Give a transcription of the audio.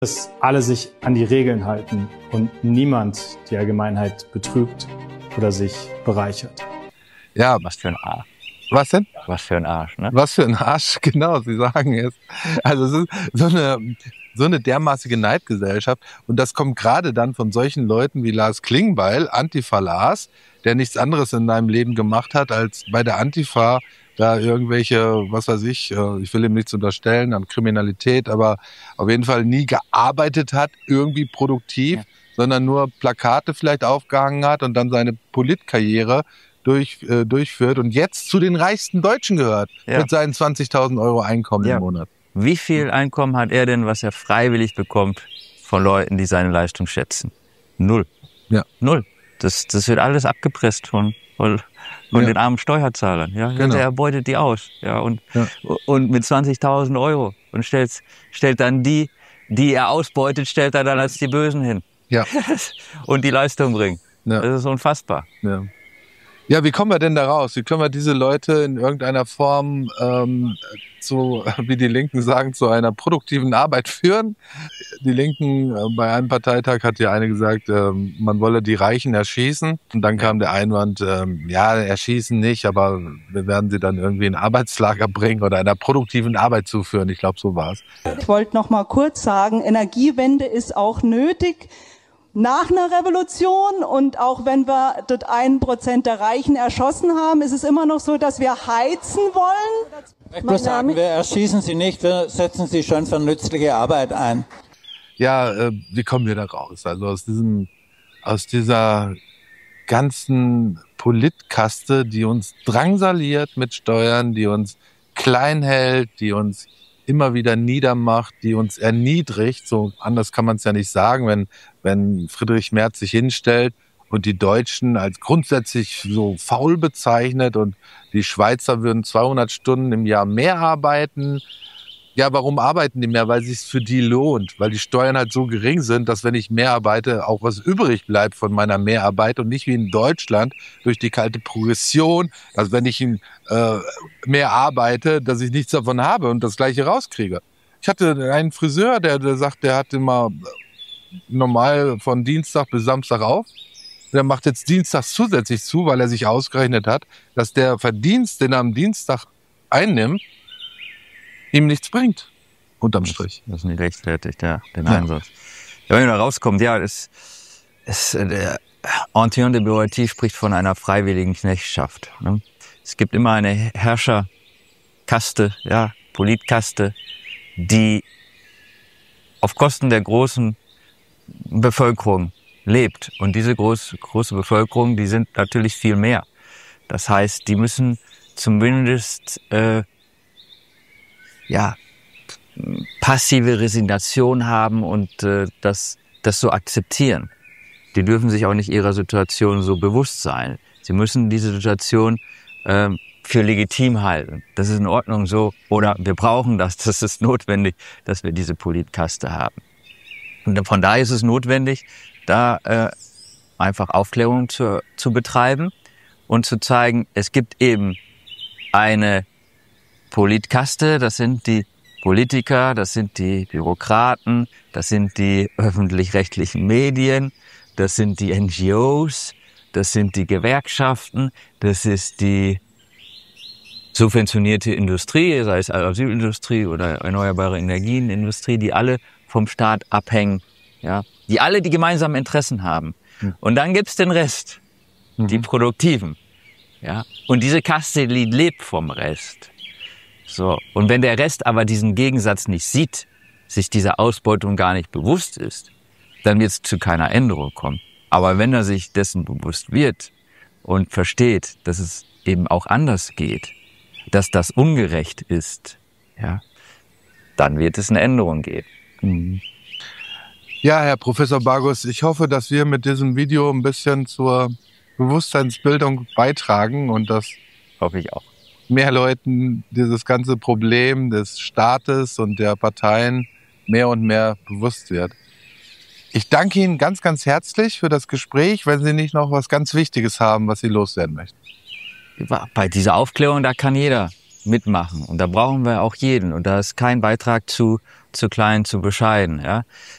dass alle sich an die Regeln halten und niemand die Allgemeinheit betrügt oder sich bereichert. Ja, Was für ein Arsch. was denn? Was für ein Arsch, ne? Was für ein Arsch, genau, Sie sagen es. Also es ist so eine dermaßige Neidgesellschaft und das kommt gerade dann von solchen Leuten wie Lars Klingbeil, Antifa Lars, der nichts anderes in seinem Leben gemacht hat, als bei der Antifa da irgendwelche, was weiß ich will ihm nichts unterstellen an Kriminalität, aber auf jeden Fall nie gearbeitet hat, irgendwie produktiv, sondern nur Plakate vielleicht aufgehangen hat und dann seine Politkarriere durchführt und jetzt zu den reichsten Deutschen gehört, mit seinen 20.000 Euro Einkommen im Monat. Wie viel Einkommen hat er denn, was er freiwillig bekommt von Leuten, die seine Leistung schätzen? 0. Ja. 0. Das wird alles abgepresst von den armen Steuerzahlern. Ja, Genau. Er beutet die aus. Ja, und mit 20.000 Euro und stellt dann die er ausbeutet, stellt er dann als die Bösen hin. Ja. Und die Leistung bringen. Ja. Das ist unfassbar. Ja. Ja, wie kommen wir denn da raus? Wie können wir diese Leute in irgendeiner Form wie die Linken sagen, zu einer produktiven Arbeit führen? Die Linken, bei einem Parteitag hat ja eine gesagt, man wolle die Reichen erschießen. Und dann kam der Einwand, erschießen nicht, aber wir werden sie dann irgendwie in Arbeitslager bringen oder einer produktiven Arbeit zuführen. Ich glaube, so war es. Ich wollte noch mal kurz sagen, Energiewende ist auch nötig. Nach einer Revolution und auch wenn wir dort 1% der Reichen erschossen haben, ist es immer noch so, dass wir heizen wollen. Ich muss sagen, wir erschießen sie nicht, wir setzen sie schon für nützliche Arbeit ein. Ja, wie kommen wir da raus? Also aus dieser ganzen Politkaste, die uns drangsaliert mit Steuern, die uns klein hält, die uns immer wieder niedermacht, die uns erniedrigt. So anders kann man es ja nicht sagen, wenn Friedrich Merz sich hinstellt und die Deutschen als grundsätzlich so faul bezeichnet und die Schweizer würden 200 Stunden im Jahr mehr arbeiten. Ja, warum arbeiten die mehr? Weil es sich für die lohnt, weil die Steuern halt so gering sind, dass wenn ich mehr arbeite, auch was übrig bleibt von meiner Mehrarbeit und nicht wie in Deutschland durch die kalte Progression, dass wenn ich mehr arbeite, dass ich nichts davon habe und das Gleiche rauskriege. Ich hatte einen Friseur, der sagt, der hat immer normal von Dienstag bis Samstag auf. Der macht jetzt Dienstags zusätzlich zu, weil er sich ausgerechnet hat, dass der Verdienst, den er am Dienstag einnimmt, ihm nichts bringt, unterm Strich. Das ist nicht rechtfertigt, den Einsatz. Ja, wenn da rauskommt, der Antoine de Bourati spricht von einer freiwilligen Knechtschaft. Ne? Es gibt immer eine Herrscherkaste, Politkaste, die auf Kosten der großen Bevölkerung lebt. Und diese große Bevölkerung, die sind natürlich viel mehr. Das heißt, die müssen zumindest passive Resignation haben und das so akzeptieren. Die dürfen sich auch nicht ihrer Situation so bewusst sein. Sie müssen diese Situation für legitim halten. Das ist in Ordnung so. Oder wir brauchen das ist notwendig, dass wir diese Politkaste haben. Und von daher ist es notwendig, da einfach Aufklärung zu betreiben und zu zeigen, es gibt eben eine Politkaste, das sind die Politiker, das sind die Bürokraten, das sind die öffentlich-rechtlichen Medien, das sind die NGOs, das sind die Gewerkschaften, das ist die subventionierte Industrie, sei es Asylindustrie oder erneuerbare Energienindustrie, die alle vom Staat abhängen, die alle die gemeinsamen Interessen haben. Und dann gibt's den Rest, die Produktiven. Und diese Kaste lebt vom Rest. So. Und wenn der Rest aber diesen Gegensatz nicht sieht, sich dieser Ausbeutung gar nicht bewusst ist, dann wird es zu keiner Änderung kommen. Aber wenn er sich dessen bewusst wird und versteht, dass es eben auch anders geht, dass das ungerecht ist, dann wird es eine Änderung geben. Ja, Herr Professor Bargus, ich hoffe, dass wir mit diesem Video ein bisschen zur Bewusstseinsbildung beitragen und dass Hoffe ich auch. mehr Leuten dieses ganze Problem des Staates und der Parteien mehr und mehr bewusst wird. Ich danke Ihnen ganz, ganz herzlich für das Gespräch, wenn Sie nicht noch was ganz Wichtiges haben, was Sie loswerden möchten. Bei dieser Aufklärung, da kann jeder mitmachen und da brauchen wir auch jeden und da ist kein Beitrag zu zu klein, zu bescheiden. Ja?